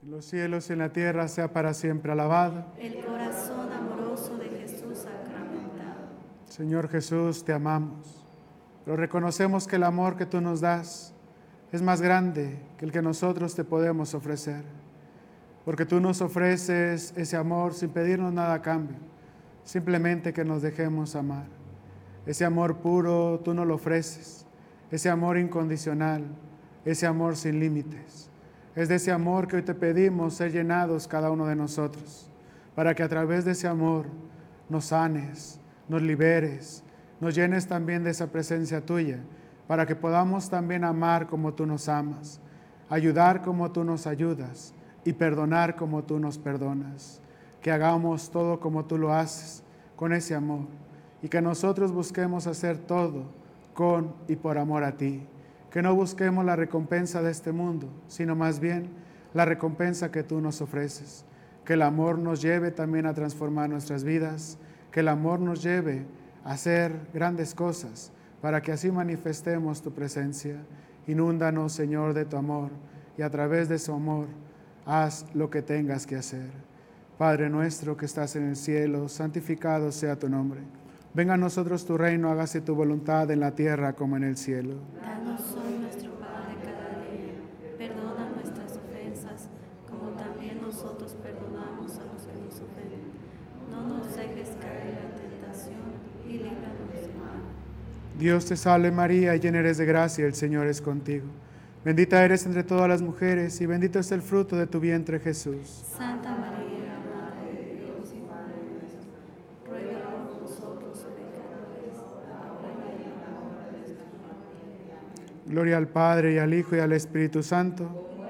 En los cielos y en la tierra sea para siempre alabado. El corazón amoroso de Jesús sacramentado. Señor Jesús, te amamos, pero reconocemos que el amor que tú nos das es más grande que el que nosotros te podemos ofrecer, porque tú nos ofreces ese amor sin pedirnos nada a cambio, simplemente que nos dejemos amar. Ese amor puro tú nos lo ofreces, ese amor incondicional, ese amor sin límites. Es de ese amor que hoy te pedimos ser llenados cada uno de nosotros, para que a través de ese amor nos sanes, nos liberes, nos llenes también de esa presencia tuya, para que podamos también amar como tú nos amas, ayudar como tú nos ayudas y perdonar como tú nos perdonas. Que hagamos todo como tú lo haces, con ese amor, y que nosotros busquemos hacer todo con y por amor a ti. Que no busquemos la recompensa de este mundo, sino más bien la recompensa que tú nos ofreces. Que el amor nos lleve también a transformar nuestras vidas, que el amor nos lleve a hacer grandes cosas, para que así manifestemos tu presencia. Inúndanos, Señor, de tu amor, y a través de su amor, haz lo que tengas que hacer. Padre nuestro que estás en el cielo, santificado sea tu nombre. Venga a nosotros tu reino, hágase tu voluntad en la tierra como en el cielo. Danos hoy nuestro pan de cada día. Perdona nuestras ofensas, como también nosotros perdonamos a los que nos ofenden. No nos dejes caer en la tentación y líbranos del mal. Dios te salve María, llena eres de gracia, el Señor es contigo. Bendita eres entre todas las mujeres y bendito es el fruto de tu vientre, Jesús. Santa María, Madre de Dios y Madre nuestra, ruega por nosotros pecadores, ahora y en la hora de nuestra muerte. Gloria al Padre, y al Hijo, y al Espíritu Santo.